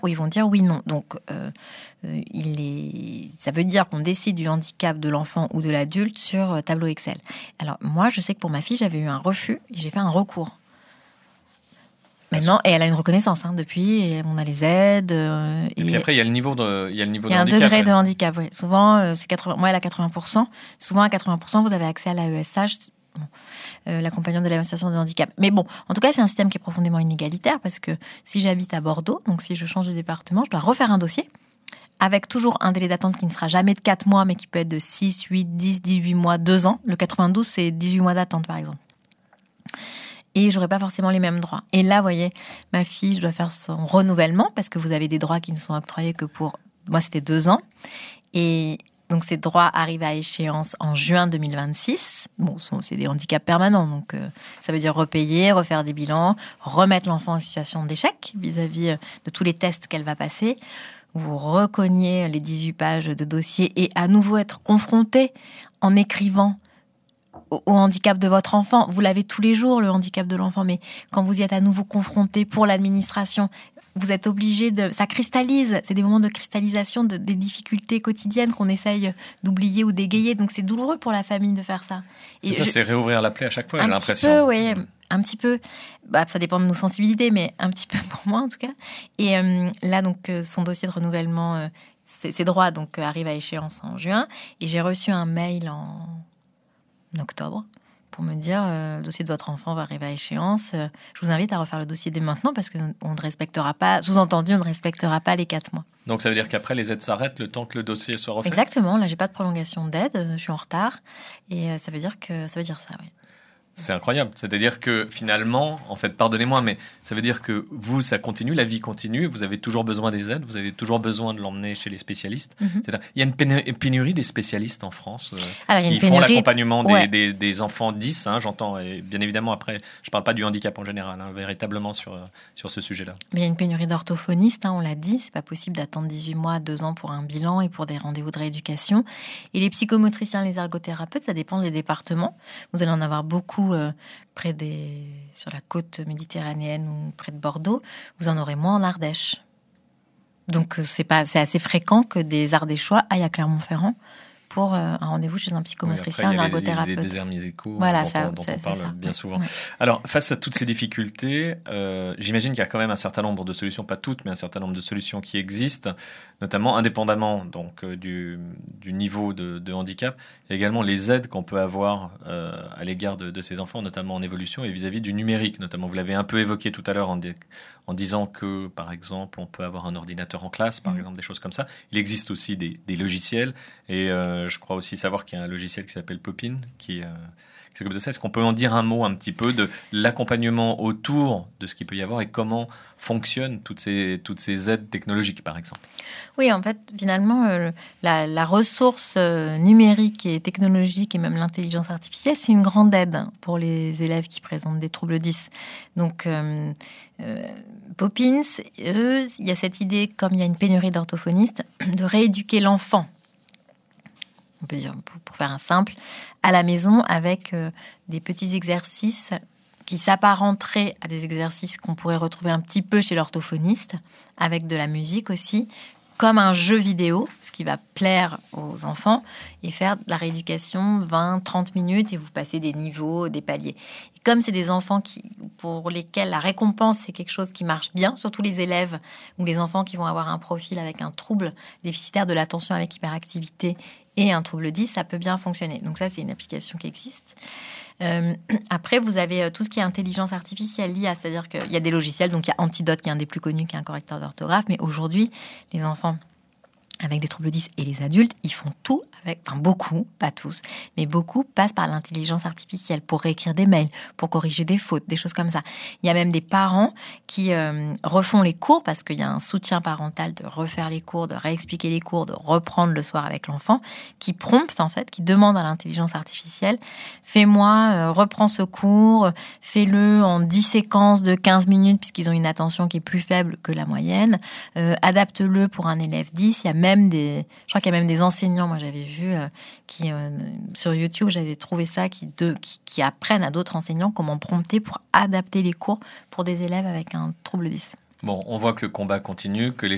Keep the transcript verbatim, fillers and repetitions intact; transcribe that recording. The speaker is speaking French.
où ils vont dire oui, non. Donc, euh, euh, il est... ça veut dire qu'on décide du handicap de l'enfant ou de l'adulte sur euh, tableau Excel. Alors, moi, je sais que pour ma fille, j'avais eu un refus et j'ai fait un recours. Maintenant, et elle a une reconnaissance hein, depuis, et on a les aides. Euh, et, et puis après, il y a le niveau de, il y a le niveau de handicap. Il y a un degré de handicap, oui. Souvent, euh, c'est quatre-vingts, moi, elle a quatre-vingts pour cent. Souvent, à quatre-vingts pour cent, vous avez accès à l'A E S H, bon, euh, l'accompagnement de l'évaluation de handicap. Mais bon, en tout cas, c'est un système qui est profondément inégalitaire, parce que si j'habite à Bordeaux, donc si je change de département, je dois refaire un dossier, avec toujours un délai d'attente qui ne sera jamais de quatre mois, mais qui peut être de six, huit, dix, dix-huit mois, deux ans. Le quatre-vingt-douze, c'est dix-huit mois d'attente, par exemple. Et j'aurais pas forcément les mêmes droits. Et là, vous voyez, ma fille, je dois faire son renouvellement parce que vous avez des droits qui ne sont octroyés que pour... Moi, c'était deux ans. Et donc, ces droits arrivent à échéance en juin deux mille vingt-six. Bon, c'est des handicaps permanents. Donc, euh, ça veut dire repayer, refaire des bilans, remettre l'enfant en situation d'échec vis-à-vis de tous les tests qu'elle va passer. Vous recognez les dix-huit pages de dossier et à nouveau être confronté en écrivant au handicap de votre enfant. Vous l'avez tous les jours, le handicap de l'enfant, mais quand vous y êtes à nouveau confronté pour l'administration, vous êtes obligé de... Ça cristallise, c'est des moments de cristallisation de, des difficultés quotidiennes qu'on essaye d'oublier ou d'égayer, donc c'est douloureux pour la famille de faire ça. Et ça, je... c'est réouvrir la plaie à chaque fois, un j'ai l'impression. Un petit peu, oui, un petit peu. Bah, ça dépend de nos sensibilités, mais un petit peu pour moi, en tout cas. Et euh, là, donc, euh, son dossier de renouvellement, euh, ses, ses droits donc, euh, arrivent à échéance en juin, et j'ai reçu un mail en... en octobre, pour me dire euh, le dossier de votre enfant va arriver à échéance. Euh, je vous invite à refaire le dossier dès maintenant parce qu'on ne respectera pas, sous-entendu, on ne respectera pas les quatre mois. Donc ça veut dire qu'après, les aides s'arrêtent le temps que le dossier soit refait ? Exactement, là, j'ai pas de prolongation d'aide, euh, je suis en retard. Et euh, ça veut dire que ça veut dire ça, oui. C'est incroyable. C'est-à-dire que finalement, en fait, pardonnez-moi, mais ça veut dire que vous, ça continue, la vie continue, vous avez toujours besoin des aides, vous avez toujours besoin de l'emmener chez les spécialistes. Mm-hmm. C'est-à-dire, il y a une pénurie des spécialistes en France euh, Alors, qui pénurie... font l'accompagnement des, ouais. des, des enfants dix, hein, j'entends, et bien évidemment, après, je ne parle pas du handicap en général, hein, véritablement sur, euh, sur ce sujet-là. Mais il y a une pénurie d'orthophonistes, hein, on l'a dit, c'est pas possible d'attendre dix-huit mois, deux ans pour un bilan et pour des rendez-vous de rééducation. Et les psychomotriciens, les ergothérapeutes, ça dépend des départements. Vous allez en avoir beaucoup euh, près des, sur la côte méditerranéenne ou près de Bordeaux, vous en aurez moins en Ardèche. Donc c'est, pas, c'est assez fréquent que des Ardéchois aillent à Clermont-Ferrand pour euh, un rendez-vous chez un psychomotricien, oui, un ergothérapeute. Il y a des déserts médicaux voilà, dont, ça, on, dont ça, on parle ça, bien ouais, souvent. Ouais. Alors, face à toutes ces difficultés, euh, j'imagine qu'il y a quand même un certain nombre de solutions, pas toutes, mais un certain nombre de solutions qui existent, notamment indépendamment donc, euh, du, du niveau de, de handicap, et également les aides qu'on peut avoir euh, à l'égard de, de ces enfants, notamment en évolution et vis-à-vis du numérique, notamment. Vous l'avez un peu évoqué tout à l'heure en, dé, en disant que, par exemple, on peut avoir un ordinateur en classe, par mmh. exemple, des choses comme ça. Il existe aussi des, des logiciels, et euh, je crois aussi savoir qu'il y a un logiciel qui s'appelle Popin, qui, euh, qui s'occupe de ça. Est-ce qu'on peut en dire un mot un petit peu de l'accompagnement autour de ce qu'il peut y avoir et comment fonctionnent toutes ces, toutes ces aides technologiques, par exemple ? Oui, en fait, finalement, euh, la, la ressource euh, numérique et technologique et même l'intelligence artificielle, c'est une grande aide pour les élèves qui présentent des troubles dys. Donc, euh, euh, Poppins, eux, il y a cette idée, comme il y a une pénurie d'orthophonistes, de rééduquer l'enfant. On peut dire, pour, pour faire un simple, à la maison avec euh, des petits exercices qui s'apparenteraient à des exercices qu'on pourrait retrouver un petit peu chez l'orthophoniste, avec de la musique aussi, comme un jeu vidéo, ce qui va plaire aux enfants, et faire de la rééducation vingt à trente minutes, et vous passez des niveaux, des paliers. Et comme c'est des enfants qui, pour lesquels la récompense, c'est quelque chose qui marche bien, surtout les élèves ou les enfants qui vont avoir un profil avec un trouble déficitaire de l'attention avec hyperactivité et un trouble dys, ça peut bien fonctionner. Donc ça, c'est une application qui existe. Euh, après, vous avez tout ce qui est intelligence artificielle, l'I A, c'est-à-dire qu'il y a des logiciels, donc il y a Antidote, qui est un des plus connus, qui est un correcteur d'orthographe, mais aujourd'hui, les enfants avec des troubles dys et les adultes, ils font tout avec, enfin beaucoup, pas tous, mais beaucoup passent par l'intelligence artificielle pour réécrire des mails, pour corriger des fautes, des choses comme ça. Il y a même des parents qui euh, refont les cours parce qu'il y a un soutien parental de refaire les cours, de réexpliquer les cours, de reprendre le soir avec l'enfant, qui promptent en fait, qui demandent à l'intelligence artificielle, fais-moi, euh, reprends ce cours, fais-le en dix séquences de quinze minutes puisqu'ils ont une attention qui est plus faible que la moyenne, euh, adapte-le pour un élève dys. Il y a même des, je crois qu'il y a même des enseignants, moi j'avais vu, euh, qui euh, sur YouTube, j'avais trouvé ça, qui, de, qui, qui apprennent à d'autres enseignants comment prompter pour adapter les cours pour des élèves avec un trouble dys. Bon, on voit que le combat continue, que les